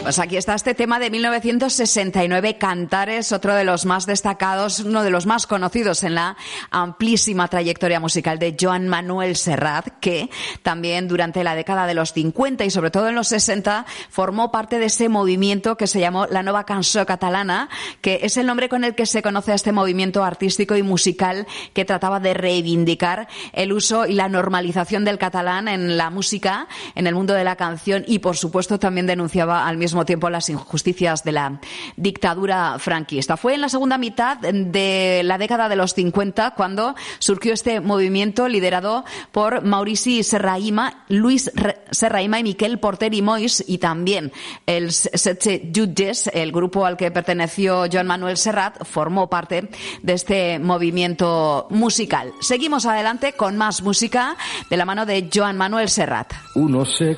Pues aquí está este tema de 1969, Cantares, otro de los más destacados, uno de los más conocidos en la amplísima trayectoria musical de Joan Manuel Serrat, que también durante la década de los 50 y sobre todo en los 60 formó parte de ese movimiento que se llamó la Nova Cançó Catalana, que es el nombre con el que se conoce a este movimiento artístico y musical que trataba de reivindicar el uso y la normalización del catalán en la música, en el mundo de la canción, y por supuesto también denunciaba al mismo tiempo las injusticias de la dictadura franquista. Fue en la segunda mitad de la década de los 50 cuando surgió este movimiento liderado por Maurici Serrahima, Luis Serrahima y Miquel Porter i Moix, y también el Setze Jutges, el grupo al que perteneció Joan Manuel Serrat, formó parte de este movimiento musical. Seguimos adelante con más música de la mano de Joan Manuel Serrat. Uno se